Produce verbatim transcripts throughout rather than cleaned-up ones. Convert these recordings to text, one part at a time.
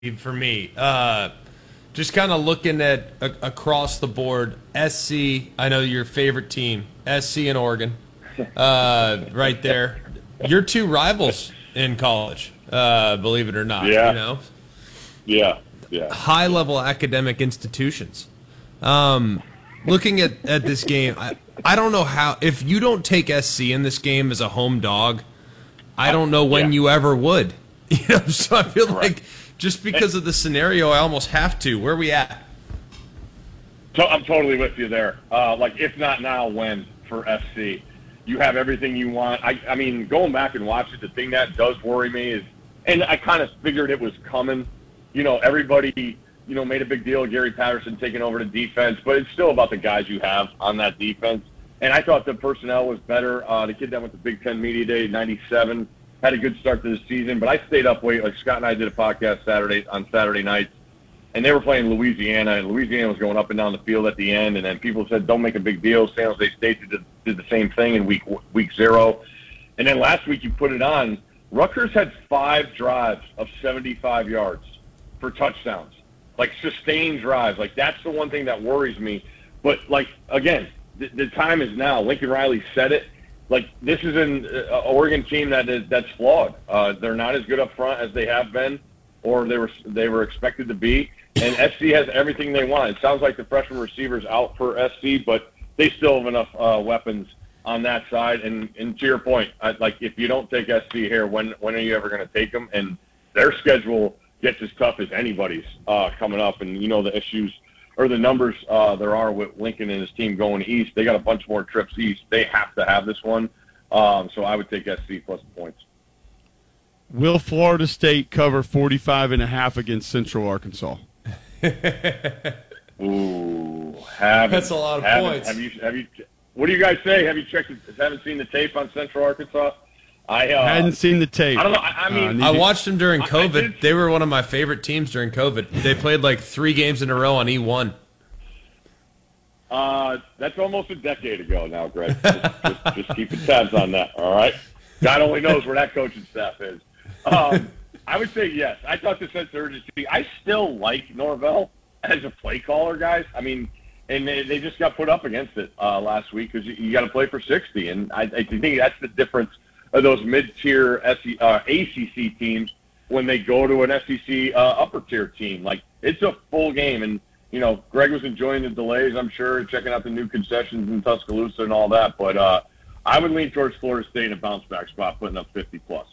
for me. Uh, just kind of looking at uh, across the board, S C, I know your favorite team, S C and Oregon, uh, right there. Your two rivals in college, uh, believe it or not. Yeah. You know? Yeah, yeah. High-level academic institutions. Um, looking at, at this game, I, I don't know how – if you don't take S C in this game as a home dog, I don't know when yeah. you ever would. You know, so I feel Correct. like just because of the scenario, I almost have to. Where are we at? So I'm totally with you there. Uh, like, if not now, when for S C? You have everything you want. I, I mean, going back and watching, the thing that does worry me is – and I kind of figured it was coming. You know, everybody, you know, made a big deal of Gary Patterson taking over the defense, but it's still about the guys you have on that defense. And I thought the personnel was better. Uh, the kid that went to Big Ten Media Day, ninety-seven, had a good start to the season. But I stayed up late. Like Scott and I did a podcast Saturday on Saturday nights, and they were playing Louisiana, and Louisiana was going up and down the field at the end. And then people said, don't make a big deal. San Jose State did, did the same thing in week week zero. And then last week you put it on. Rutgers had five drives of seventy-five yards for touchdowns, like sustained drives. Like, that's the one thing that worries me. But, like, again, the, the time is now. Lincoln Riley said it. Like, this is an uh, Oregon team that is that's flawed. Uh, they're not as good up front as they have been, or they were they were expected to be. And S C has everything they want. It sounds like the freshman receiver's out for S C, but they still have enough uh, weapons on that side. And, and to your point, I, like, if you don't take S C here, when when are you ever going to take them? And their schedule gets as tough as anybody's uh, coming up. And you know the issues or the numbers uh, there are with Lincoln and his team going east. They got a bunch more trips east. They have to have this one. Um, so I would take S C plus the points. Will Florida State cover forty-five and a half against Central Arkansas? Ooh, haven't, That's a lot of haven't, points. Have you? Have you? What do you guys say? Have you checked? Haven't seen the tape on Central Arkansas? I uh, hadn't seen the tape. I don't know. I, I mean, uh, I watched them during I- I COVID. did- They were one of my favorite teams during COVID. They played like three games in a row on E one. Uh, that's almost a decade ago now, Greg. Just, just, just keeping tabs on that, all right? God only knows where that coaching staff is. Um, I would say yes. I thought the sense of urgency. I still like Norvell as a play caller, guys. I mean, and they, they just got put up against it uh, last week because you, you got to play for sixty. And I, I think that's the difference of those mid-tier S E, uh, A C C teams when they go to an S E C uh, upper-tier team. Like, it's a full game. And, you know, Greg was enjoying the delays, I'm sure, checking out the new concessions in Tuscaloosa and all that. But uh, I would lean towards Florida State in a bounce-back spot, putting up fifty-plus.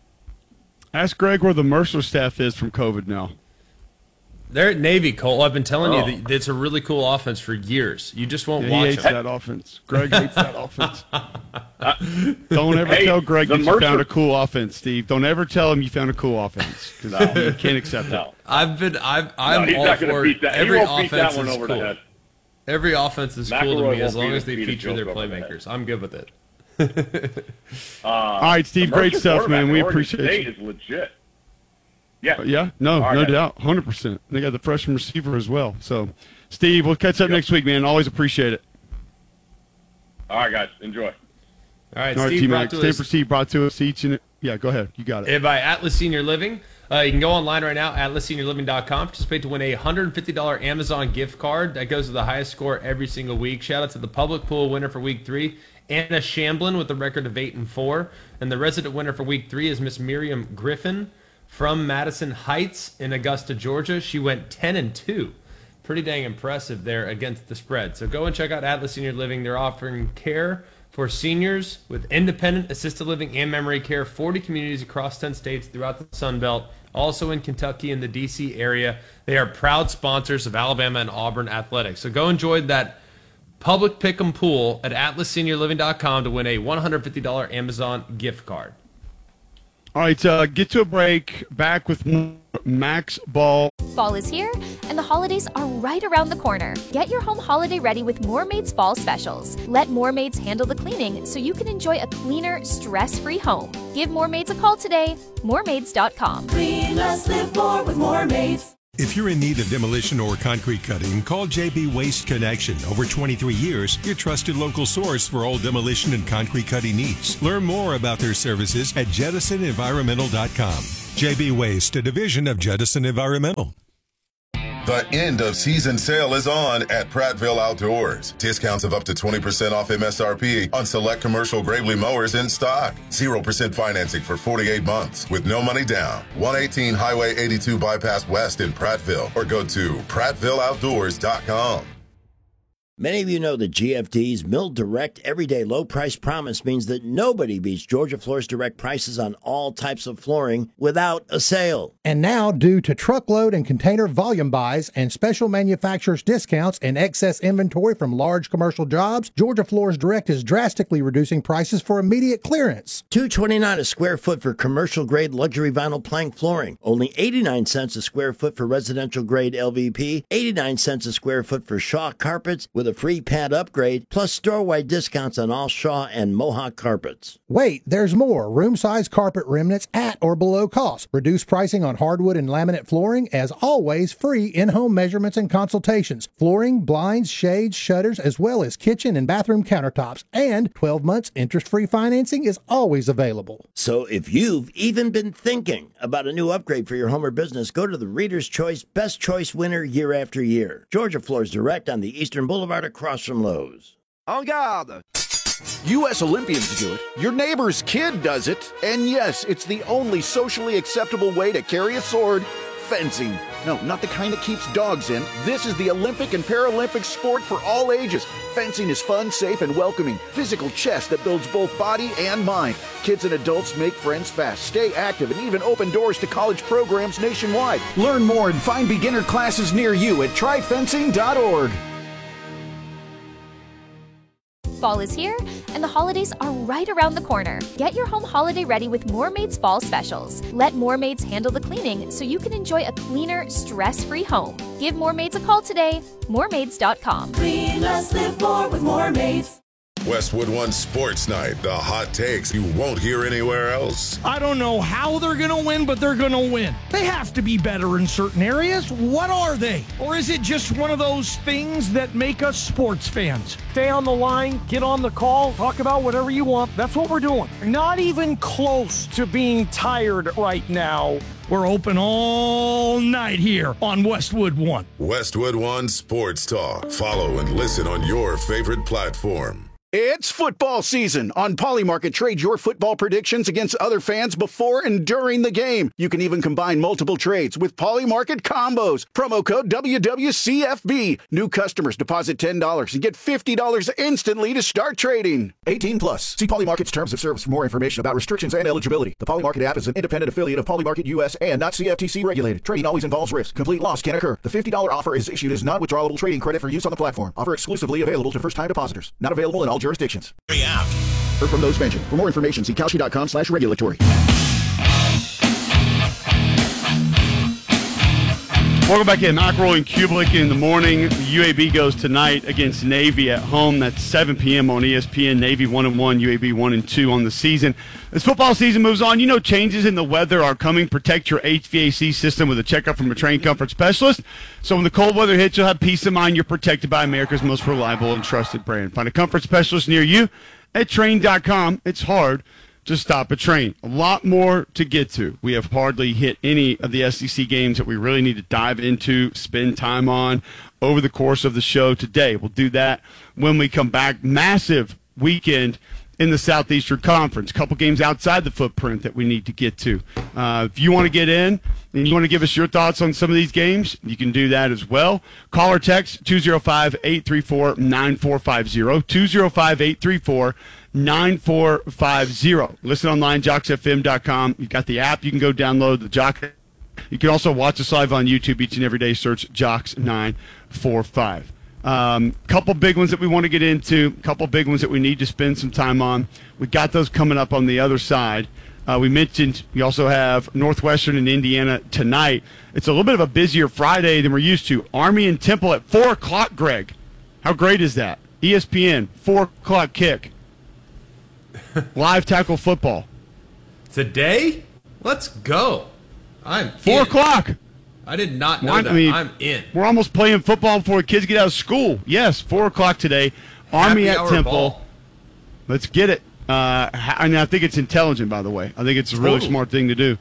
Ask Greg where the Mercer staff is from COVID now. They're at Navy, Cole. I've been telling Oh. you that it's a really cool offense for years. You just won't Yeah, watch he hates them. that offense. Greg hates that offense. Don't ever Hey, tell Greg the that you Mercer- found a cool offense, Steve. Don't ever tell him you found a cool offense because you can't accept No. it. I've been. I've, I'm no, he's all not going to for beat that. every he won't beat offense that one is over cool. the head. Every offense is cool McElroy to me as won't long beat as a- they beat a feature their joke over the head. playmakers. I'm good with it. Uh, All right, Steve, the great Mercer stuff, man. quarterback We at Oregon appreciate State you. is legit. Yeah. Yeah, no, All right, no guys. doubt, one hundred percent. They got the freshman receiver as well. So, Steve, we'll catch up Yep. next week, man. Always appreciate it. All right, guys. Enjoy. All right, All right, Steve T brought Mac. to Stay us for Steve brought to us each and yeah. Go ahead, you got it. eh, by Atlas Senior Living. Uh, you can go online right now, atlas senior living dot com. Participate to win a one hundred fifty dollars Amazon gift card. That goes to the highest score every single week. Shout out to the public pool winner for week three, Anna Shamblin with a record of eight and four, and the resident winner for week three is Miss Miriam Griffin from Madison Heights in Augusta, Georgia. She went ten and two. Pretty dang impressive there against the spread. So go and check out Atlas Senior Living. They're offering care for seniors with independent assisted living and memory care, forty communities across ten states throughout the Sun Belt, also in Kentucky and the D C area. They are proud sponsors of Alabama and Auburn athletics. So go enjoy that public pick'em pool at atlas senior living dot com to win a one hundred fifty dollars Amazon gift card. All right, uh, get to a break. Back with more Max Ball. Fall is here, and the holidays are right around the corner. Get your home holiday ready with Moormaid's Fall Specials. Let Moormaids handle the cleaning so you can enjoy a cleaner, stress-free home. Give Moormaids a call today. moormaids dot com. Clean less, live more with Moormaids. If you're in need of demolition or concrete cutting, call J B Waste Connection. Over twenty-three years, your trusted local source for all demolition and concrete cutting needs. Learn more about their services at jettison environmental dot com. J B Waste, a division of Jettison Environmental. The end of season sale is on at Prattville Outdoors. Discounts of up to twenty percent off M S R P on select commercial Gravely mowers in stock. zero percent financing for forty-eight months with no money down. one eighteen Highway eighty-two Bypass West in Prattville or go to prattville outdoors dot com. Many of you know that G F D's Mill Direct Everyday Low Price Promise means that nobody beats Georgia Floors Direct prices on all types of flooring without a sale. And now, due to truckload and container volume buys and special manufacturers' discounts and excess inventory from large commercial jobs, Georgia Floors Direct is drastically reducing prices for immediate clearance. two dollars and twenty-nine cents a square foot for commercial-grade luxury vinyl plank flooring. Only eighty-nine cents a square foot for residential-grade L V P. eighty-nine cents a square foot for Shaw carpets with a free pad upgrade, plus store-wide discounts on all Shaw and Mohawk carpets. Wait, there's more. Room-size carpet remnants at or below cost. Reduced pricing on hardwood and laminate flooring. As always, free in-home measurements and consultations. Flooring, blinds, shades, shutters, as well as kitchen and bathroom countertops. And twelve months interest-free financing is always available. So if you've even been thinking about a new upgrade for your home or business, go to the Reader's Choice Best Choice winner year after year. Georgia Floors Direct on the Eastern Boulevard across from Lowe's. En garde! U S Olympians do it, your neighbor's kid does it, and yes, it's the only socially acceptable way to carry a sword, fencing. No, not the kind that keeps dogs in. This is the Olympic and Paralympic sport for all ages. Fencing is fun, safe, and welcoming. Physical chess that builds both body and mind. Kids and adults make friends fast, stay active, and even open doors to college programs nationwide. Learn more and find beginner classes near you at try fencing dot org. Fall is here, and the holidays are right around the corner. Get your home holiday ready with Moormaid's Fall Specials. Let Moormaids handle the cleaning so you can enjoy a cleaner, stress-free home. Give Moormaids a call today. moormaids dot com. Clean less, live more with Moormaids. Westwood One Sports Night, the hot takes you won't hear anywhere else. I don't know how they're going to win, but they're going to win. They have to be better in certain areas. What are they? Or is it just one of those things that make us sports fans? Stay on the line, get on the call, talk about whatever you want. That's what we're doing. Not even close to being tired right now. We're open all night here on Westwood One. Westwood One Sports Talk. Follow and listen on your favorite platform. It's football season. On Polymarket, trade your football predictions against other fans before and during the game. You can even combine multiple trades with Polymarket combos. Promo code W W C F B. New customers deposit ten dollars and get fifty dollars instantly to start trading. eighteen plus. See Polymarket's terms of service for more information about restrictions and eligibility. The Polymarket app is an independent affiliate of Polymarket U S and not C F T C regulated. Trading always involves risk. Complete loss can occur. The fifty dollars offer is issued as non-withdrawable trading credit for use on the platform. Offer exclusively available to first-time depositors. Not available in all jurisdictions. Or from those mentioned. For more information, see Kalshi dot com slash regulatory. Welcome back in. McElroy and Kublik in the morning. U A B goes tonight against Navy at home. That's seven p.m. on E S P N. Navy one and one, U A B one and two on the season. As football season moves on, you know changes in the weather are coming. Protect your H V A C system with a checkup from a trained comfort specialist. So when the cold weather hits, you'll have peace of mind. You're protected by America's most reliable and trusted brand. Find a comfort specialist near you at train dot com. It's hard to stop a train. A lot more to get to. We have hardly hit any of the S E C games that we really need to dive into, spend time on over the course of the show today. We'll do that when we come back. Massive weekend in the Southeastern Conference. A couple games outside the footprint that we need to get to. Uh, if you want to get in and you want to give us your thoughts on some of these games, you can do that as well. Call or text two oh five, eight three four, nine four five oh, two oh five, eight three four, nine four five oh. Listen online, jocks F M dot com. You've got the app. You can go download the Jock. You can also watch us live on YouTube each and every day. Search Jocks nine four five. Um, couple big ones that we want to get into, couple big ones that we need to spend some time on. We got those coming up on the other side. Uh, we mentioned we also have Northwestern and Indiana tonight. It's a little bit of a busier Friday than we're used to. Army and Temple at four o'clock, Greg. How great is that? E S P N, four o'clock kick. Live tackle football. Today? Let's go. I'm Four in. o'clock. I did not know Why, that. I mean, I'm in. We're almost playing football before kids get out of school. Yes, four o'clock today. Army Happy at hour Temple. ball. Let's get it. Uh, and I think it's intelligent, by the way. I think it's a really Totally. smart thing to do.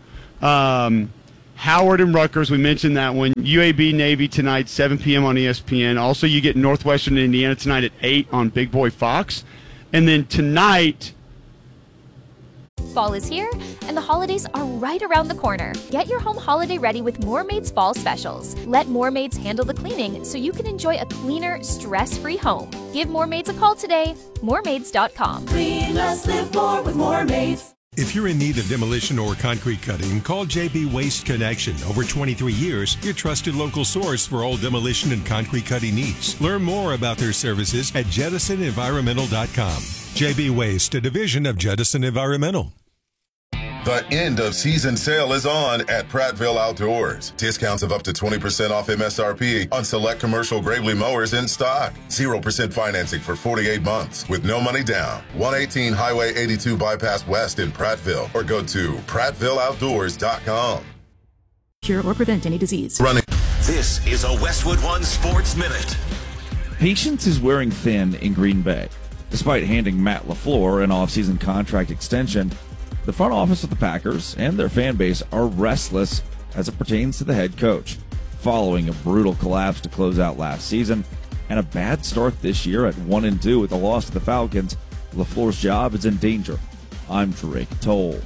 Um, Howard and Rutgers, we mentioned that one. U A B Navy tonight, seven p.m. on E S P N. Also, you get Northwestern Indiana tonight at eight on Big Boy Fox. And then tonight... Fall is here, and the holidays are right around the corner. Get your home holiday ready with More Maids Fall Specials. Let More Maids handle the cleaning so you can enjoy a cleaner, stress-free home. Give More Maids a call today. more maids dot com. Clean less, live more with More Maids. If you're in need of demolition or concrete cutting, call J B Waste Connection. Over twenty-three years, your trusted local source for all demolition and concrete cutting needs. Learn more about their services at jettison environmental dot com. J B Waste, a division of Jettison Environmental. The end of season sale is on at Prattville Outdoors. Discounts of up to twenty percent off M S R P on select commercial Gravely mowers in stock. zero percent financing for forty-eight months with no money down. one eighteen Highway eighty-two Bypass West in Prattville, or go to prattville outdoors dot com. Cure or prevent any disease. Running. This is a Westwood One Sports Minute. Patience is wearing thin in Green Bay. Despite handing Matt LaFleur an offseason contract extension, the front office of the Packers and their fan base are restless as it pertains to the head coach. Following a brutal collapse to close out last season and a bad start this year at one and two with a loss to the Falcons, LaFleur's job is in danger. I'm Drake Toll.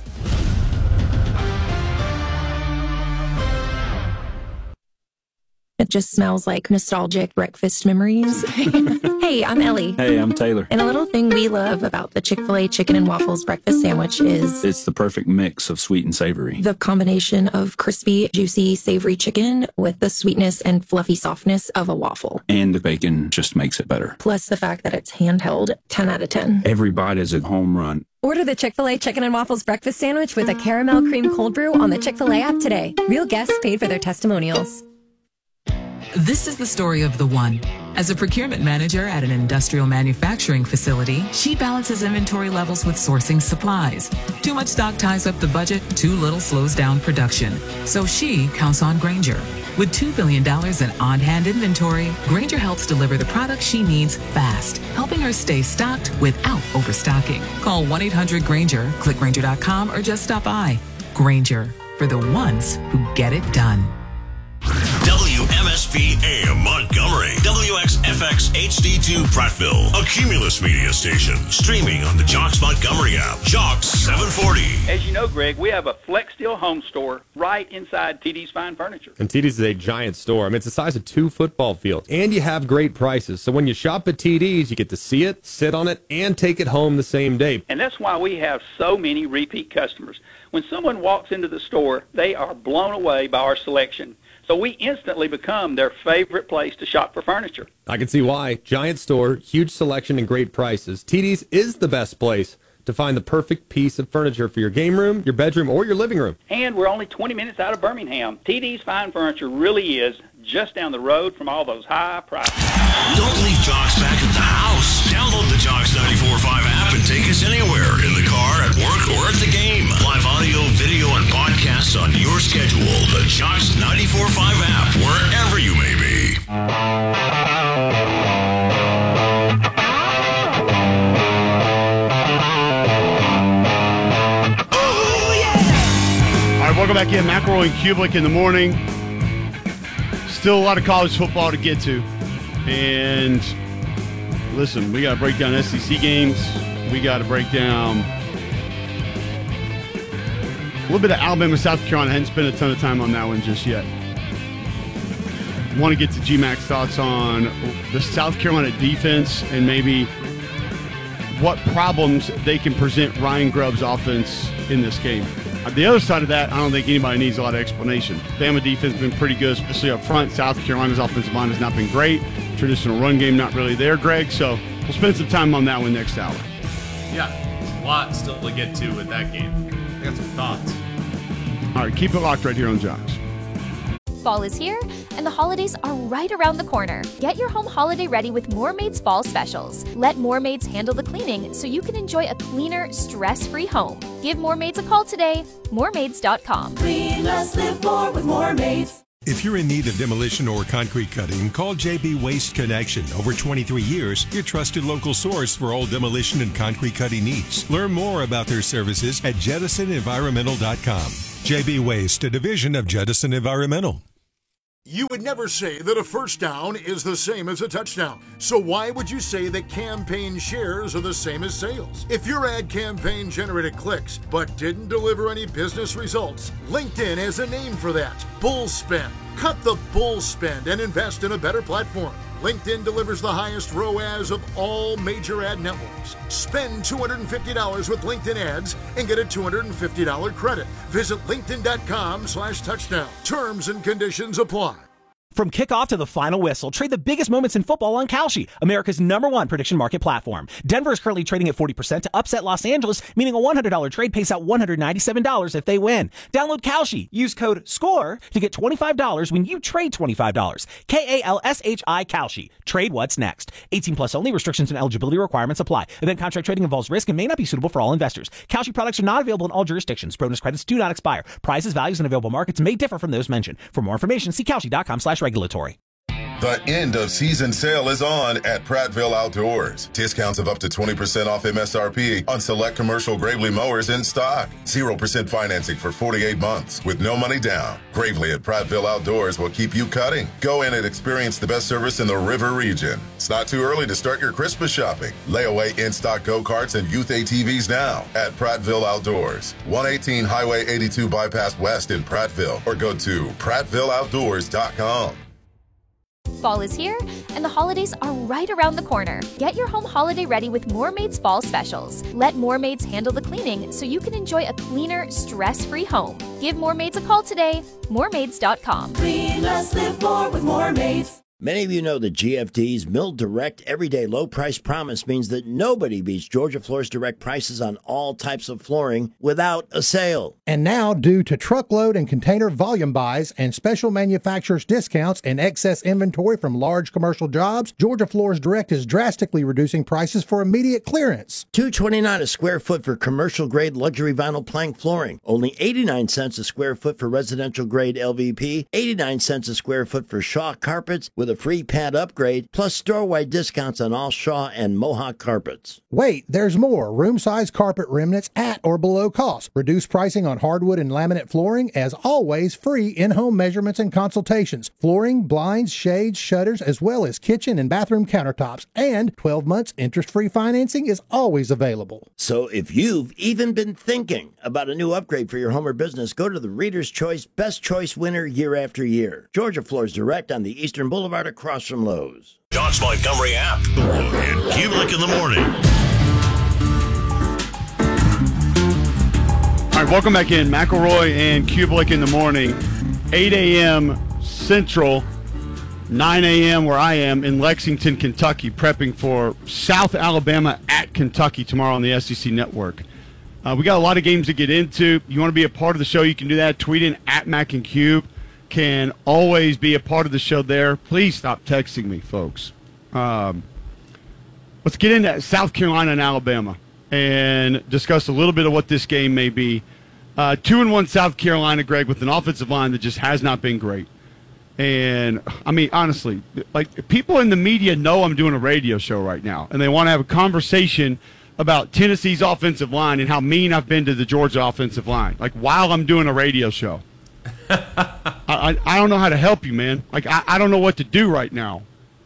It just smells like nostalgic breakfast memories. Hey, I'm Ellie. Hey, I'm Taylor. And a little thing we love about the Chick-fil-A chicken and waffles breakfast sandwich is... it's the perfect mix of sweet and savory. The combination of crispy, juicy, savory chicken with the sweetness and fluffy softness of a waffle. And the bacon just makes it better. Plus the fact that it's handheld, ten out of ten. Every bite is a home run. Order the Chick-fil-A Chicken and Waffles Breakfast Sandwich with a caramel cream cold brew on the Chick-fil-A app today. Real guests paid for their testimonials. This is the story of the one. As a procurement manager at an industrial manufacturing facility, she balances inventory levels with sourcing supplies. Too much stock ties up the budget, too little slows down production. So she counts on Grainger. With two billion dollars in on-hand inventory, Grainger helps deliver the products she needs fast, helping her stay stocked without overstocking. Call one eight hundred Grainger, click Grainger dot com, or just stop by. Grainger, for the ones who get it done. W M S P A M Montgomery, W X F X H D two Prattville, a Cumulus media station, streaming on the Jocks Montgomery app. Jocks seven forty. As you know, Greg, we have a Flex Steel home store right inside T D's Fine Furniture. And T D's is a giant store. I mean, it's the size of two football fields. And you have great prices. So when you shop at T D's, you get to see it, sit on it, and take it home the same day. And that's why we have so many repeat customers. When someone walks into the store, they are blown away by our selection. So we instantly become their favorite place to shop for furniture. I can see why. Giant store, huge selection, and great prices. T D's is the best place to find the perfect piece of furniture for your game room, your bedroom, or your living room. And we're only twenty minutes out of Birmingham. T D's Fine Furniture really is just down the road from all those high prices. Don't leave Jocks back at the house. Download the Jocks ninety-four point five app and take us anywhere, in the car, at work, or at the game. Live audio, video, and podcasts on your schedule. The Jocks ninety-four point five app, wherever you may be. All right, welcome back in. McElroy and Kublik in the morning. Still a lot of college football to get to. And listen, we got to break down S E C games. We got to break down a little bit of Alabama, South Carolina. I hadn't spent a ton of time on that one just yet. Want to get to G MAC's thoughts on the South Carolina defense and maybe what problems they can present Ryan Grubb's offense in this game. On the other side of that, I don't think anybody needs a lot of explanation. Bama defense has been pretty good, especially up front. South Carolina's offensive line has not been great. Traditional run game not really there, Greg. So we'll spend some time on that one next hour. Yeah, a lot still to get to with that game. I got some thoughts. All right, keep it locked right here on Jocks. Fall is here, and the holidays are right around the corner. Get your home holiday ready with More Maids Fall Specials. Let More Maids handle the cleaning so you can enjoy a cleaner, stress-free home. Give More Maids a call today. more maids dot com. Clean less, live more with More Maids. If you're in need of demolition or concrete cutting, call J B Waste Connection. Over twenty-three years, your trusted local source for all demolition and concrete cutting needs. Learn more about their services at jettison environmental dot com. J B Waste, a division of Jettison Environmental. You would never say that a first down is the same as a touchdown. So why would you say that campaign shares are the same as sales? If your ad campaign generated clicks but didn't deliver any business results, LinkedIn has a name for that: bull spend. Cut the bull spend and invest in a better platform. LinkedIn delivers the highest R O A S of all major ad networks. Spend two hundred fifty dollars with LinkedIn ads and get a two hundred fifty dollars credit. Visit linkedin.com slash touchdown. Terms and conditions apply. From kickoff to the final whistle, trade the biggest moments in football on Kalshi, America's number one prediction market platform. Denver is currently trading at forty percent to upset Los Angeles, meaning a one hundred dollars trade pays out one hundred ninety-seven dollars if they win. Download Kalshi. Use code SCORE to get twenty-five dollars when you trade twenty-five dollars. K A L S H I Kalshi. Trade what's next. eighteen plus only. Restrictions and eligibility requirements apply. Event contract trading involves risk and may not be suitable for all investors. Kalshi products are not available in all jurisdictions. Bonus credits do not expire. Prices, values, and available markets may differ from those mentioned. For more information, see Kalshi.com slash regulatory. The end of season sale is on at Prattville Outdoors. Discounts of up to twenty percent off M S R P on select commercial Gravely mowers in stock. zero percent financing for forty-eight months with no money down. Gravely at Prattville Outdoors will keep you cutting. Go in and experience the best service in the river region. It's not too early to start your Christmas shopping. Layaway in-stock go-karts and youth A T Vs now at Prattville Outdoors. one eighteen Highway eighty-two Bypass West in Prattville, or go to prattville outdoors dot com. Fall is here, and the holidays are right around the corner. Get your home holiday ready with Moormaid's fall specials. Let Moormaids handle the cleaning so you can enjoy a cleaner, stress-free home. Give Moormaids a call today. moormaids dot com. Clean less, live more with Moormaids. Many of you know that G F D's Mill Direct Everyday Low Price Promise means that nobody beats Georgia Floor's direct prices on all types of flooring without a sale. And now, due to truckload and container volume buys and special manufacturers' discounts and excess inventory from large commercial jobs, Georgia Floors Direct is drastically reducing prices for immediate clearance. two dollars and twenty-nine cents a square foot for commercial-grade luxury vinyl plank flooring. Only eighty-nine cents a square foot for residential-grade L V P. eighty-nine cents a square foot for Shaw carpets with a free pad upgrade, plus store-wide discounts on all Shaw and Mohawk carpets. Wait, there's more. Room-size carpet remnants at or below cost. Reduced pricing on hardwood and laminate flooring. As always, free in-home measurements and consultations. Flooring, blinds, shades, shutters, as well as kitchen and bathroom countertops. And twelve months interest-free financing is always available. So if you've even been thinking about a new upgrade for your home or business, go to the Reader's Choice Best Choice winner year after year. Georgia Floors Direct on the Eastern Boulevard across from Lowe's. Josh Montgomery app and Kubelik in the morning. All right, welcome back in. McElroy and Kubelik in the morning. eight a.m. Central, nine a.m. where I am in Lexington, Kentucky, prepping for South Alabama at Kentucky tomorrow on the S E C Network. Uh, we got a lot of games to get into. You want to be a part of the show, you can do that. Tweet in at Mac and Cube. Can always be a part of the show there. Please stop texting me, folks. Um, let's get into South Carolina and Alabama and discuss a little bit of what this game may be. Uh, two and one South Carolina, Greg, with an offensive line that just has not been great. And, I mean, honestly, like people in the media know I'm doing a radio show right now, and they want to have a conversation about Tennessee's offensive line and how mean I've been to the Georgia offensive line, like while I'm doing a radio show. I, I, I don't know how to help you, man. Like, I, I don't know what to do right now.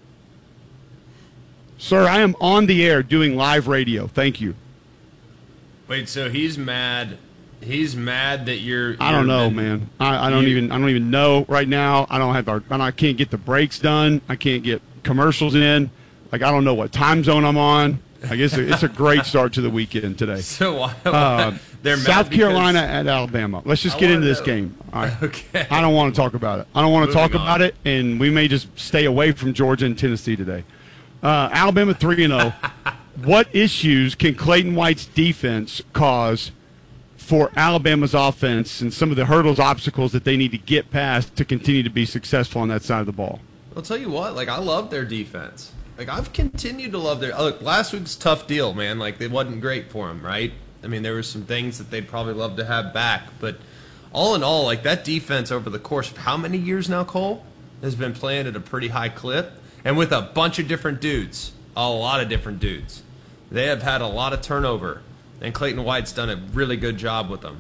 Sir, I am on the air doing live radio. Thank you. Wait, so he's mad. He's mad that you're. I don't you're know, been, man. I, I don't you, even. I don't even know right now. I don't have our. I can't get the breaks done. I can't get commercials in. Like, I don't know what time zone I'm on. I guess it's a great start to the weekend today. So why? why uh, they're South mad Carolina at Alabama. Let's just I get into this know. game. All right. Okay. I don't want to talk about it. I don't want to Moving talk on. about it, and we may just stay away from Georgia and Tennessee today. Uh, Alabama three and zero. What issues can Clayton White's defense cause for Alabama's offense, and some of the hurdles, obstacles that they need to get past to continue to be successful on that side of the ball? I'll tell you what. Like, I love their defense. Like, I've continued to love their. Look, last week's tough deal, man. Like, it wasn't great for them, right? I mean, there were some things that they'd probably love to have back, but all in all, like, that defense over the course of how many years now, Cole, has been playing at a pretty high clip, and with a bunch of different dudes, a lot of different dudes. They have had a lot of turnover, and Clayton White's done a really good job with them.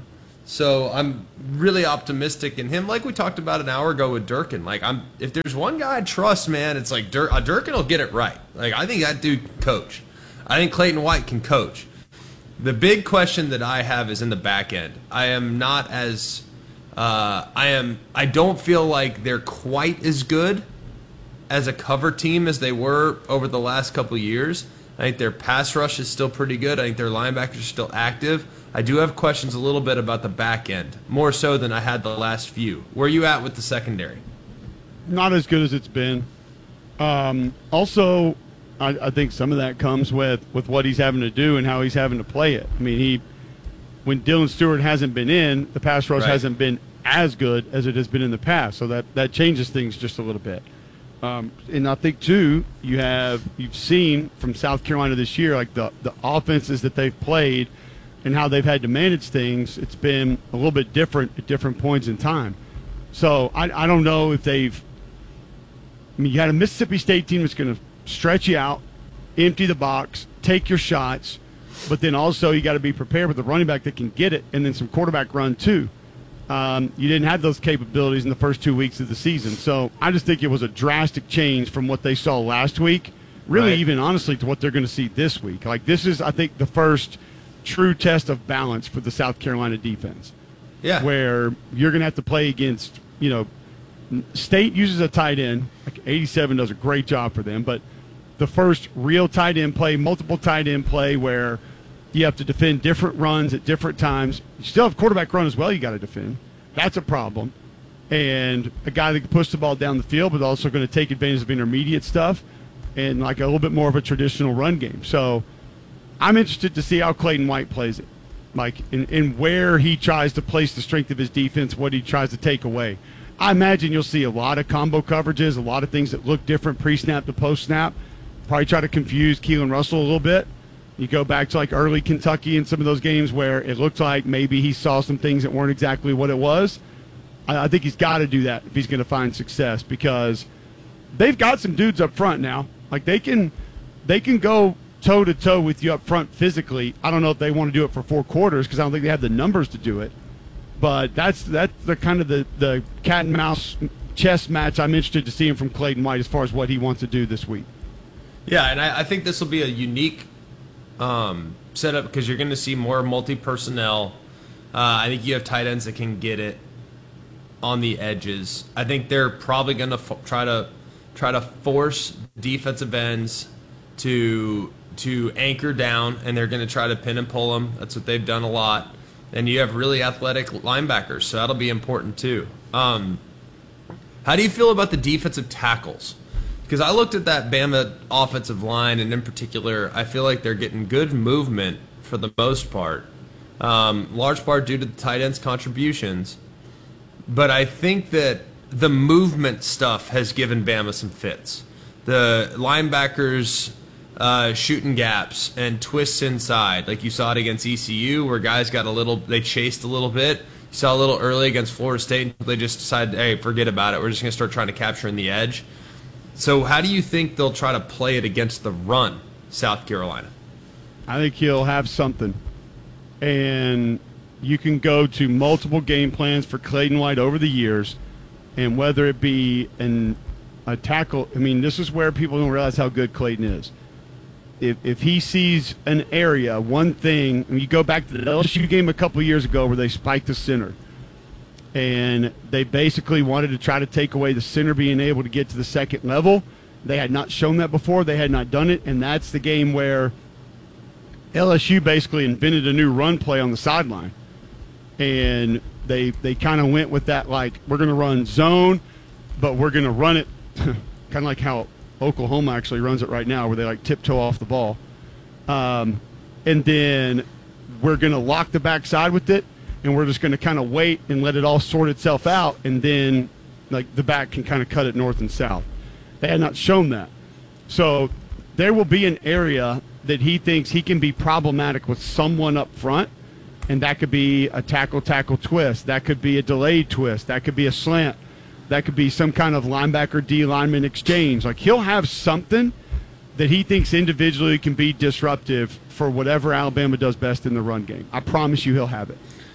So I'm really optimistic in him. Like we talked about an hour ago with Durkin. Like I'm, if there's one guy I trust, man, it's like Dur- uh, Durkin will get it right. Like I think that dude can coach. I think Clayton White can coach. The big question that I have is in the back end. I am not as, uh, I am, I don't feel like they're quite as good as a cover team as they were over the last couple of years. I think their pass rush is still pretty good. I think their linebackers are still active. I do have questions a little bit about the back end, more so than I had the last few. Where are you at with the secondary? Not as good as it's been. Um, also, I, I think some of that comes with, with what he's having to do and how he's having to play it. I mean, he when Dylan Stewart hasn't been in, the pass rush Right. hasn't been as good as it has been in the past. So that, that changes things just a little bit. Um, and I think, too, you have you've seen from South Carolina this year, like the, the offenses that they've played and how they've had to manage things, it's been a little bit different at different points in time. So I, I don't know if they've – I mean, you got a Mississippi State team that's going to stretch you out, empty the box, take your shots, but then also you got to be prepared with a running back that can get it and then some quarterback run too. Um, you didn't have those capabilities in the first two weeks of the season. So I just think it was a drastic change from what they saw last week, really Right. even honestly to what they're going to see this week. Like this is, I think, the first – true test of balance for the South Carolina defense. Yeah. Where you're going to have to play against, you know, State uses a tight end. Like eighty-seven does a great job for them, but the first real tight end play, multiple tight end play where you have to defend different runs at different times. You still have quarterback run as well you got to defend. That's a problem. And a guy that can push the ball down the field, but also going to take advantage of intermediate stuff and like a little bit more of a traditional run game. So I'm interested to see how Clayton White plays it, like in, in where he tries to place the strength of his defense, what he tries to take away. I imagine you'll see a lot of combo coverages, a lot of things that look different pre-snap to post-snap. Probably try to confuse Keelan Russell a little bit. You go back to like early Kentucky and some of those games where it looked like maybe he saw some things that weren't exactly what it was. I, I think he's got to do that if he's going to find success because they've got some dudes up front now. Like they can, they can go toe-to-toe with you up front physically. I don't know if they want to do it for four quarters because I don't think they have the numbers to do it. But that's that's the kind of the, the cat and mouse chess match I'm interested to see him from Clayton White as far as what he wants to do this week. Yeah, and I, I think this will be a unique um, setup because you're going to see more multi-personnel. Uh, I think you have tight ends that can get it on the edges. I think they're probably going to f- try to try to force defensive ends to to anchor down, and they're going to try to pin and pull them. That's what they've done a lot. And you have really athletic linebackers, so that'll be important too. Um, how do you feel about the defensive tackles? Because I looked at that Bama offensive line, and in particular, I feel like they're getting good movement for the most part, um, large part due to the tight ends' contributions. But I think that the movement stuff has given Bama some fits. The linebackers uh, shooting gaps and twists inside, like you saw it against E C U, where guys got a little, they chased a little bit. You saw a little early against Florida State. They just decided, hey, forget about it. We're just going to start trying to capture in the edge. So how do you think they'll try to play it against the run, South Carolina? I think he'll have something. And you can go to multiple game plans for Clayton White over the years, and whether it be an, a tackle, I mean, this is where people don't realize how good Clayton is. If, if he sees an area, one thing, and you go back to the L S U game a couple of years ago where they spiked the center, and they basically wanted to try to take away the center being able to get to the second level. They had not shown that before. They had not done it, and that's the game where L S U basically invented a new run play on the sideline. And they they kind of went with that, like, we're going to run zone, but we're going to run it kind of like how Oklahoma actually runs it right now, where they, like, tiptoe off the ball. Um, and then we're going to lock the backside with it, and we're just going to kind of wait and let it all sort itself out, and then, like, the back can kind of cut it north and south. They had not shown that. So there will be an area that he thinks he can be problematic with someone up front, and that could be a tackle-tackle twist. That could be a delayed twist. That could be a slant. That could be some kind of linebacker-D lineman exchange. Like, he'll have something that he thinks individually can be disruptive for whatever Alabama does best in the run game. I promise you he'll have it.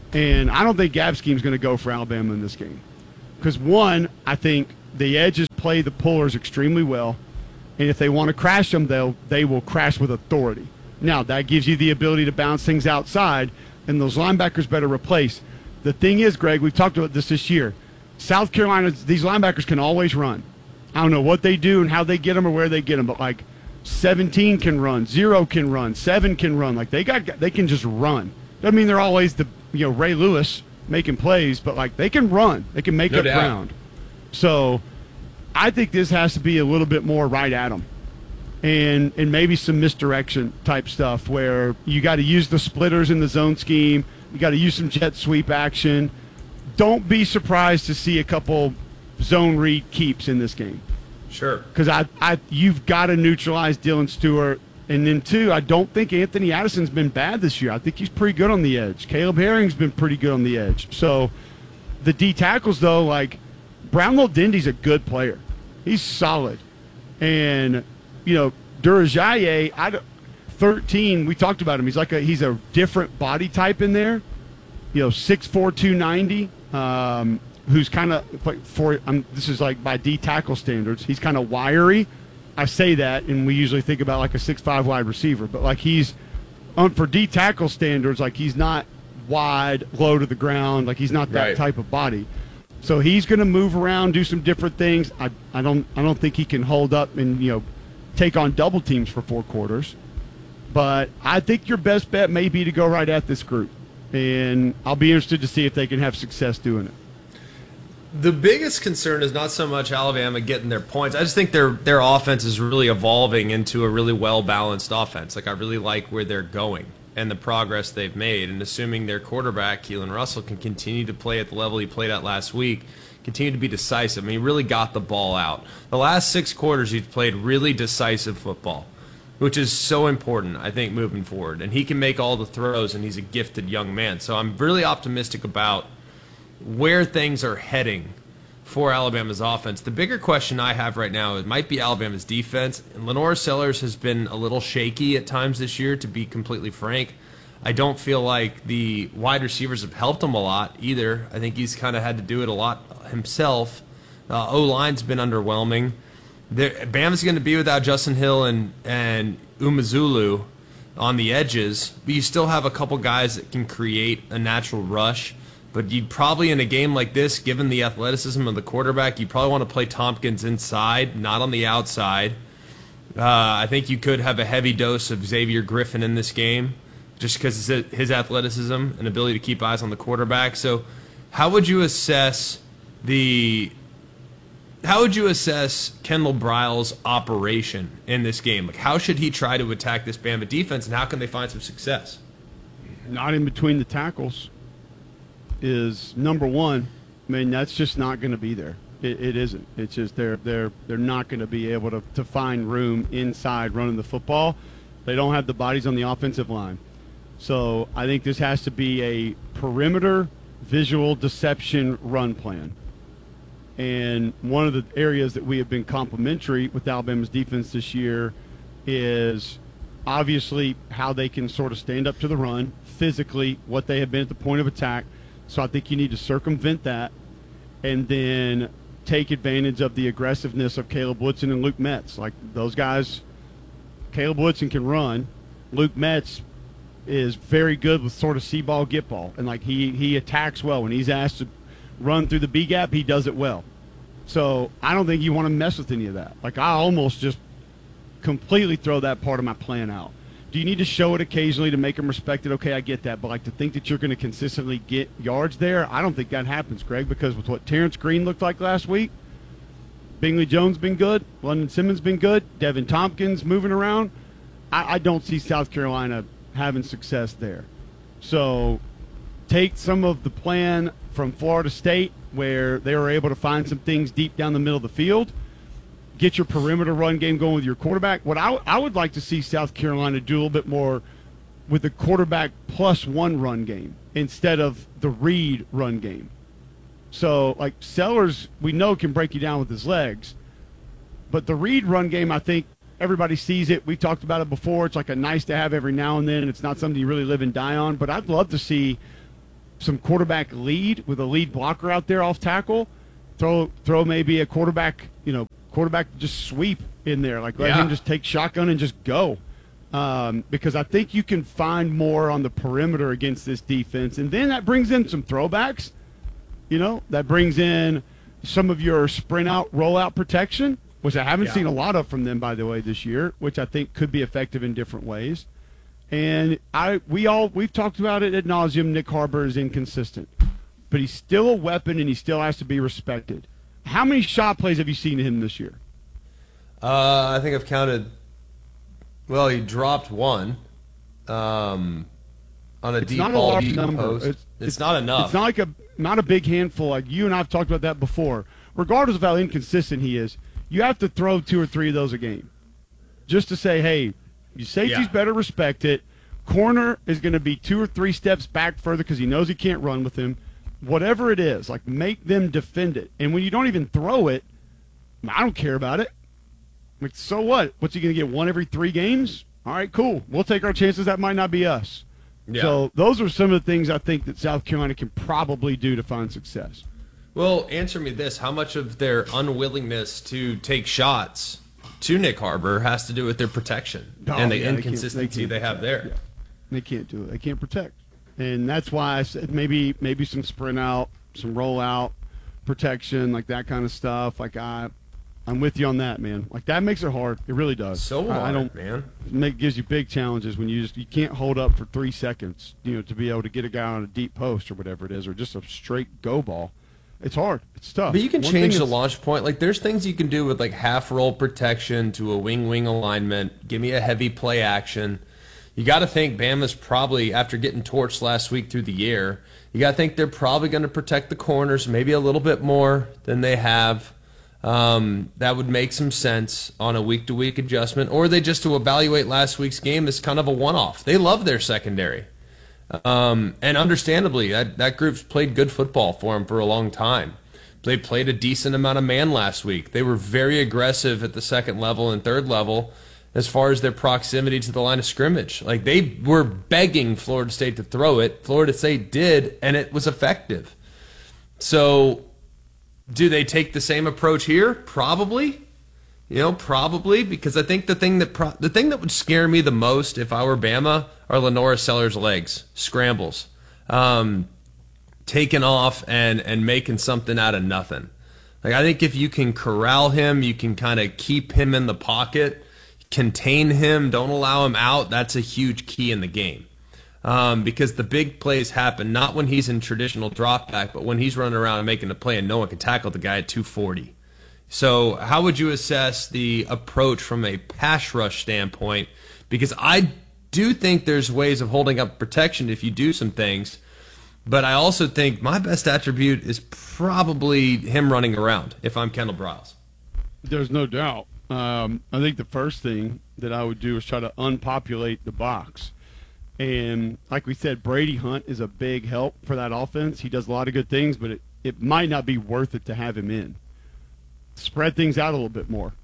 And I don't think Gab scheme's going to go for Alabama in this game. Because, one, I think the edges play the pullers extremely well. And if they want to crash them, they'll, they will crash with authority. Now, that gives you the ability to bounce things outside, and those linebackers better replace. The thing is, Greg, we've talked about this this year. South Carolina, these linebackers can always run. I don't know what they do and how they get them or where they get them, but, like, seventeen can run, zero can run, seven can run. Like, they got, they can just run. Doesn't mean they're always the, you know, Ray Lewis making plays, but, like, they can run. They can make No up doubt. ground. So I think this has to be a little bit more right at them. And and maybe some misdirection type stuff where you got to use the splitters in the zone scheme. You got to use some jet sweep action. Don't be surprised to see a couple zone read keeps in this game. Sure. Because I, I, you've got to neutralize Dylan Stewart. And then, two, I don't think Anthony Addison's been bad this year. I think he's pretty good on the edge. Caleb Herring's been pretty good on the edge. So the D tackles, though, like Brownlow Dindy's a good player. He's solid. And you know, Durajaye, I don't, thirteen, we talked about him. He's like a he's a different body type in there. You know, six four, two ninety, um, who's kind of like for um, this is like by D tackle standards. He's kind of wiry. I say that, and we usually think about like a six five wide receiver, but like he's um, for D tackle standards, like he's not wide, low to the ground, like he's not that Right. type of body. So he's going to move around, do some different things. I, I don't I don't think he can hold up and you know take on double teams for four quarters. But I think your best bet may be to go right at this group. And I'll be interested to see if they can have success doing it. The biggest concern is not so much Alabama getting their points. I just think their their offense is really evolving into a really well-balanced offense. Like, I really like where they're going and the progress they've made. And assuming their quarterback, Keelan Russell, can continue to play at the level he played at last week, continue to be decisive. I mean, he really got the ball out. The last six quarters, he's played really decisive football, which is so important, I think, moving forward. And he can make all the throws, and he's a gifted young man. So I'm really optimistic about where things are heading for Alabama's offense. The bigger question I have right now, it might be Alabama's defense. And Lenore Sellers has been a little shaky at times this year, to be completely frank. I don't feel like the wide receivers have helped him a lot either. I think he's kind of had to do it a lot himself. Uh, O-line's been underwhelming. There, Bama's going to be without Justin Hill and, and Umazulu on the edges, but you still have a couple guys that can create a natural rush. But you'd probably, in a game like this, given the athleticism of the quarterback, you probably want to play Tompkins inside, not on the outside. Uh, I think you could have a heavy dose of Xavier Griffin in this game, just because of his athleticism and ability to keep eyes on the quarterback. So how would you assess the how would you assess Kendall Briles' operation in this game? Like, how should he try to attack this Bama defense, and how can they find some success? Not in between the tackles is number one. I mean, that's just not going to be there. It, it isn't. It's just they're they're they're not going to be able to, to find room inside running the football. They don't have the bodies on the offensive line. So I think this has to be a perimeter visual deception run plan. And one of the areas that we have been complimentary with Alabama's defense this year is obviously how they can sort of stand up to the run, physically, what they have been at the point of attack. So I think you need to circumvent that and then take advantage of the aggressiveness of Caleb Woodson and Luke Metz. Like, those guys, Caleb Woodson can run. Luke Metz is very good with sort of see ball, get ball. And, like, he, he attacks well. When he's asked to run through the B gap, he does it well. So I don't think you want to mess with any of that. Like, I almost just completely throw that part of my plan out. Do you need to show it occasionally to make them respect it? Okay, I get that. But, like, to think that you're going to consistently get yards there, I don't think that happens, Greg, because with what Terrence Green looked like last week, Bingley Jones been good, London Simmons been good, Devin Tompkins moving around, I, I don't see South Carolina having success there. So take some of the plan from Florida State where they were able to find some things deep down the middle of the field. Get your perimeter run game going with your quarterback. What I, I would like to see South Carolina do a little bit more with the quarterback plus one run game instead of the read run game. So, like, Sellers, we know, can break you down with his legs. But the read run game, I think everybody sees it. We've talked about it before. It's like a nice to have every now and then, and it's not something you really live and die on. But I'd love to see some quarterback lead with a lead blocker out there off tackle. Throw throw maybe a quarterback, you know, quarterback just sweep in there. Like let Yeah. him just take shotgun and just go. Um, because I think you can find more on the perimeter against this defense. And then that brings in some throwbacks. You know, that brings in some of your sprint out, roll out protection, which I haven't Yeah. seen a lot of from them, by the way, this year, which I think could be effective in different ways. And I, we all, we've talked about it ad nauseum. Nick Harbor is inconsistent, but he's still a weapon and he still has to be respected. How many shot plays have you seen him this year? Uh, I think I've counted. Well, he dropped one um, on a It's deep not a ball large deep number. post. It's, It's, not enough. It's not like a not a big handful. Like you and I have talked about that before. Regardless of how inconsistent he is, you have to throw two or three of those a game, just to say, hey, your safety's Yeah. better respect it. Corner is going to be two or three steps back further because he knows he can't run with him. Whatever it is, like make them defend it. And when you don't even throw it, I don't care about it. Like, so what? What's he going to get, one every three games? All right, cool. We'll take our chances. That might not be us. Yeah. So those are some of the things I think that South Carolina can probably do to find success. Well, answer me this. How much of their unwillingness to take shots to Nick Harbor has to do with their protection Oh, and the yeah, they can't- inconsistency they they, can't have there? protect. Yeah. They can't do it. They can't protect. And that's why I said maybe maybe some sprint out, some roll out protection, like that kind of stuff. Like I, I'm with you on that, man. Like that makes it hard. It really does. So I, hard, I don't, man. It make, gives you big challenges when you just you can't hold up for three seconds. You know, to be able to get a guy on a deep post or whatever it is, or just a straight go ball. It's hard. It's tough. But you can One change thing the is- launch point. Like there's things you can do with like half roll protection to a wing wing alignment. Give me a heavy play action. You got to think Bama's probably, after getting torched last week through the air, you got to think they're probably going to protect the corners maybe a little bit more than they have. Um, that would make some sense on a week to week adjustment, or they just to evaluate last week's game as kind of a one off. They love their secondary. Um, and understandably, that, that group's played good football for them for a long time. They played a decent amount of man last week. They were very aggressive at the second level and third level as far as their proximity to the line of scrimmage. Like they were begging Florida State to throw it. Florida State did, and it was effective. So do they take the same approach here? Probably. You know, probably, because I think the thing that pro- the thing that would scare me the most if I were Bama are Lenora Sellers' legs, scrambles, um, taking off and and making something out of nothing. Like I think if you can corral him, you can kind of keep him in the pocket, contain him, don't allow him out. That's a huge key in the game, um, because the big plays happen not when he's in traditional drop back, but when he's running around and making a play and no one can tackle the guy at two forty. So how would you assess the approach from a pass rush standpoint? Because I do think there's ways of holding up protection if you do some things, but I also think my best attribute is probably him running around if I'm Kendall Briles. There's no doubt. Um, I think the first thing that I would do is try to unpopulate the box. And like we said, Brady Hunt is a big help for that offense. He does a lot of good things, but it, it might not be worth it to have him in. Spread things out a little bit more.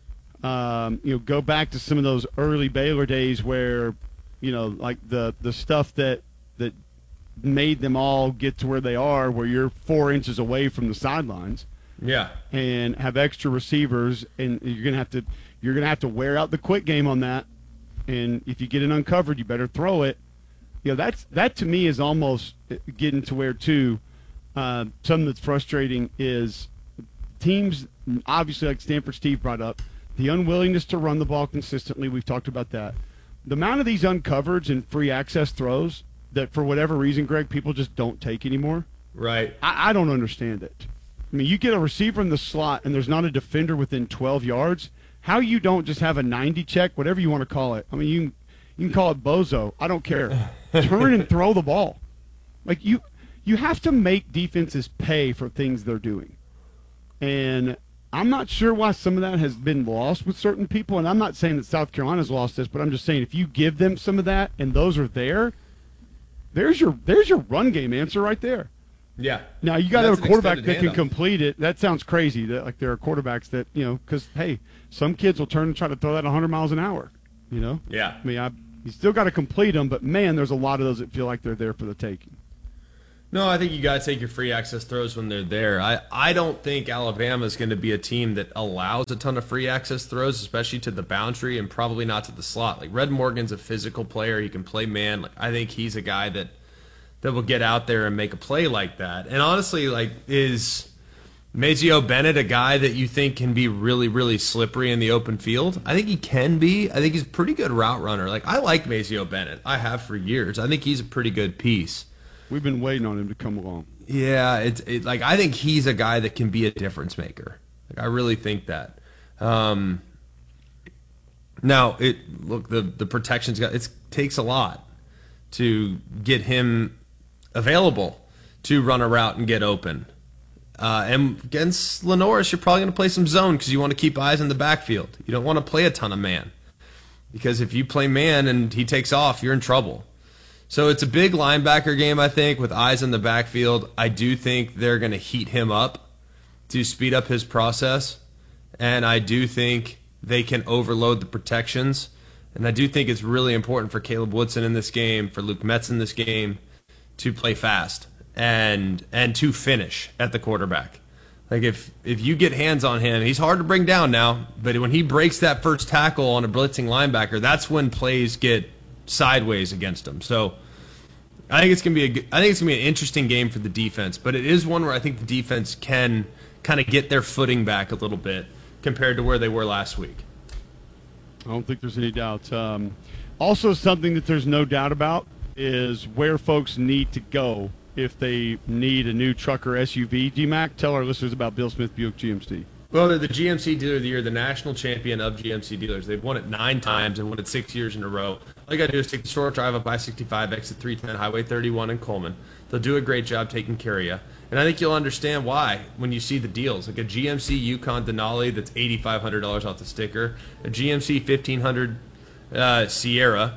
Um, you know, go back to some of those early Baylor days where, you know, like the, the stuff that that made them all get to where they are, where you're four inches away from the sidelines. Yeah. And have extra receivers, and you're gonna have to you're gonna have to wear out the quick game on that. And if you get it uncovered, you better throw it. You know, that's that to me is almost getting to where too. Uh, something that's frustrating is teams, obviously, like Stanford Steve brought up, the unwillingness to run the ball consistently. We've talked about that. The amount of these uncovereds and free access throws that, for whatever reason, Greg, people just don't take anymore. Right. I, I don't understand it. I mean, you get a receiver in the slot and there's not a defender within twelve yards. How you don't just have a ninety check, whatever you want to call it. I mean, you can, you can call it bozo. I don't care. Turn and throw the ball. Like, you, you have to make defenses pay for things they're doing. And I'm not sure why some of that has been lost with certain people. And I'm not saying that South Carolina's lost this, but I'm just saying if you give them some of that and those are there, there's your there's your run game answer right there. Yeah. Now, you got to That's have a an quarterback extended that can handoff. complete it. That sounds crazy. That like there are quarterbacks that, you know, because, hey, some kids will turn and try to throw that one hundred miles an hour, you know? Yeah. I mean, I, you still got to complete them, but, man, there's a lot of those that feel like they're there for the taking. No, I think you got to take your free access throws when they're there. I, I don't think Alabama is going to be a team that allows a ton of free access throws, especially to the boundary and probably not to the slot. Like Red Morgan's a physical player. He can play man. Like I think he's a guy that that will get out there and make a play like that. And honestly, like is Mazeo Bennett a guy that you think can be really, really slippery in the open field? I think he can be. I think he's a pretty good route runner. Like I like Mazeo Bennett. I have for years. I think he's a pretty good piece. We've been waiting on him to come along. Yeah, it's it, like I think he's a guy that can be a difference maker. Like, I really think that. Um, now, it look the the protection's got it takes a lot to get him available to run a route and get open. Uh, and against Lenoris, you're probably going to play some zone because you want to keep eyes in the backfield. You don't want to play a ton of man because if you play man and he takes off, you're in trouble. So it's a big linebacker game, I think, with eyes in the backfield. I do think they're going to heat him up to speed up his process, and I do think they can overload the protections. And I do think it's really important for Caleb Woodson in this game, for Luke Metz in this game, to play fast and and to finish at the quarterback. Like if if you get hands on him, he's hard to bring down now, but when he breaks that first tackle on a blitzing linebacker, that's when plays get sideways against him. So I think it's gonna be a I think it's gonna be an interesting game for the defense, but it is one where I think the defense can kind of get their footing back a little bit compared to where they were last week. I don't think there's any doubt. Um, also, something that there's no doubt about is where folks need to go if they need a new truck or S U V. D-Mac, tell our listeners about Bill Smith Buick G M C. Well, they're the G M C Dealer of the Year, the national champion of G M C dealers. They've won it nine times and won it six years in a row. All you got to do is take the short drive up I sixty-five, exit three ten, Highway thirty-one in Coleman. They'll do a great job taking care of you. And I think you'll understand why when you see the deals. Like a G M C Yukon Denali that's eight thousand five hundred dollars off the sticker, a G M C fifteen hundred uh, Sierra.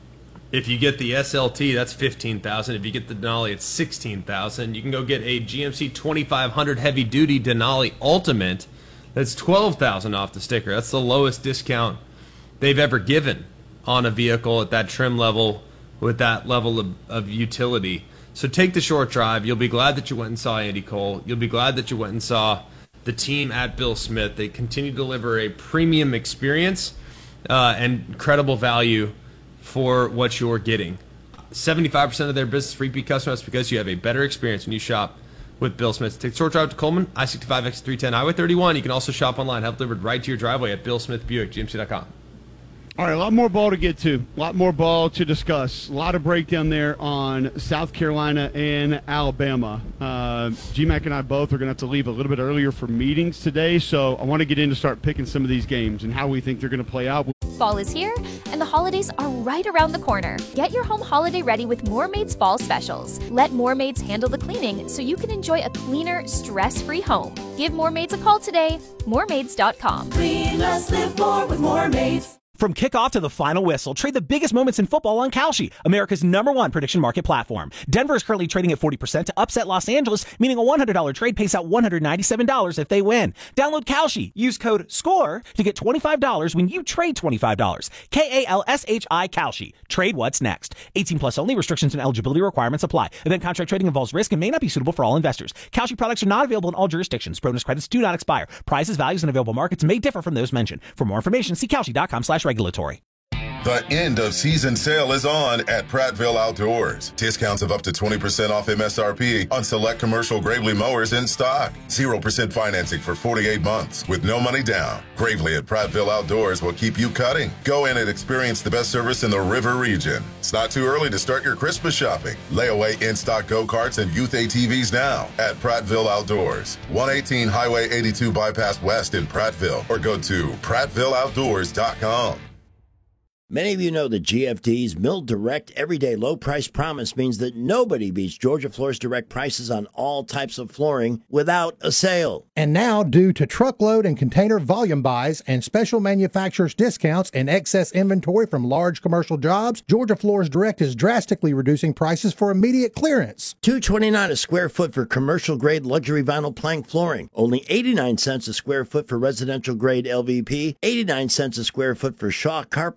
If you get the S L T, that's fifteen thousand dollars. If you get the Denali, it's sixteen thousand dollars. You can go get a G M C twenty-five hundred Heavy Duty Denali Ultimate. That's twelve thousand dollars off the sticker. That's the lowest discount they've ever given on a vehicle at that trim level with that level of, of utility. So take the short drive. You'll be glad that you went and saw Andy Cole. You'll be glad that you went and saw the team at Bill Smith. They continue to deliver a premium experience uh, and incredible value for what you're getting. seventy-five percent of their business repeat customers because you have a better experience when you shop with Bill Smith. Take the short drive to Coleman, I sixty-five, exit three ten, Highway thirty-one. You can also shop online, have delivered right to your driveway at Bill Smith Buick, G M C dot com. All right, a lot more ball to get to, a lot more ball to discuss, a lot of breakdown there on South Carolina and Alabama. Uh, G-Mac and I both are going to have to leave a little bit earlier for meetings today, so I want to get in to start picking some of these games and how we think they're going to play out. Fall is here, and the holidays are right around the corner. Get your home holiday ready with Moormaid's fall specials. Let Moormaids handle the cleaning so you can enjoy a cleaner, stress-free home. Give Moormaids a call today, moormaids dot com. Clean less, live more with Moormaids. From kickoff to the final whistle, trade the biggest moments in football on Kalshi, America's number one prediction market platform. Denver is currently trading at forty percent to upset Los Angeles, meaning a one hundred dollars trade pays out one hundred ninety-seven dollars if they win. Download Kalshi. Use code SCORE to get twenty-five dollars when you trade twenty-five dollars. K A L S H I Kalshi. Trade what's next. eighteen plus only. Restrictions and eligibility requirements apply. Event contract trading involves risk and may not be suitable for all investors. Kalshi products are not available in all jurisdictions. Bonus credits do not expire. Prices, values, and available markets may differ from those mentioned. For more information, see Kalshi dot com slash regulatory. The end of season sale is on at Prattville Outdoors. Discounts of up to twenty percent off M S R P on select commercial Gravely mowers in stock. zero percent financing for forty-eight months with no money down. Gravely at Prattville Outdoors will keep you cutting. Go in and experience the best service in the river region. It's not too early to start your Christmas shopping. Layaway in-stock go-karts and youth A T Vs now at Prattville Outdoors. one eighteen Highway eighty-two Bypass West in Prattville, or go to prattville outdoors dot com. Many of you know that G F D's Mill Direct Everyday Low Price Promise means that nobody beats Georgia Floor's direct prices on all types of flooring without a sale. And now, due to truckload and container volume buys and special manufacturers' discounts and excess inventory from large commercial jobs, Georgia Floors Direct is drastically reducing prices for immediate clearance. two dollars and twenty-nine cents a square foot for commercial-grade luxury vinyl plank flooring. Only eighty-nine cents a square foot for residential-grade L V P. eighty-nine cents a square foot for Shaw carpets with a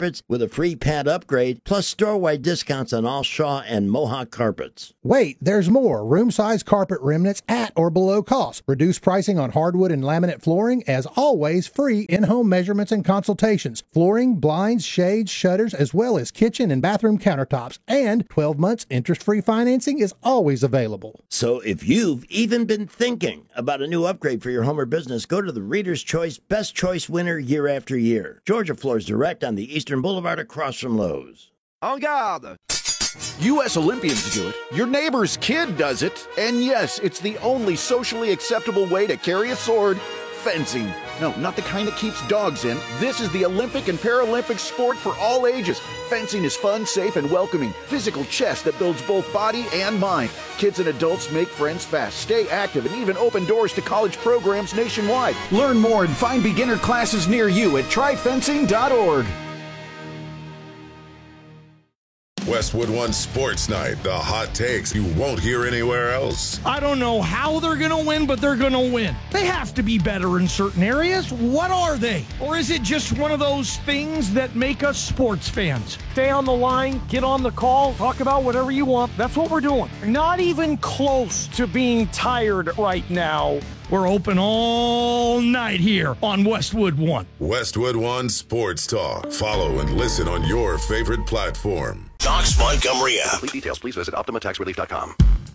a free pad upgrade, plus store-wide discounts on all Shaw and Mohawk carpets. Wait, there's more. Room-size carpet remnants at or below cost. Reduced pricing on hardwood and laminate flooring. As always, free in-home measurements and consultations. Flooring, blinds, shades, shutters, as well as kitchen and bathroom countertops. And twelve months interest-free financing is always available. So if you've even been thinking about a new upgrade for your home or business, go to the Reader's Choice Best Choice winner year after year. Georgia Floors Direct on the Eastern Boulevard across from Lowe's. En garde! U S Olympians do it. Your neighbor's kid does it. And yes, it's the only socially acceptable way to carry a sword. Fencing. No, not the kind that keeps dogs in. This is the Olympic and Paralympic sport for all ages. Fencing is fun, safe, and welcoming. Physical chess that builds both body and mind. Kids and adults make friends fast, stay active, and even open doors to college programs nationwide. Learn more and find beginner classes near you at try fencing dot org. Westwood One Sports Night, the hot takes you won't hear anywhere else. I don't know how they're going to win, but they're going to win. They have to be better in certain areas. What are they? Or is it just one of those things that make us sports fans? Stay on the line, get on the call, talk about whatever you want. That's what we're doing. Not even close to being tired right now. We're open all night here on Westwood One. Westwood One Sports Talk. Follow and listen on your favorite platform. Docs Montgomery app. For complete details, please visit Optima Tax Relief dot com.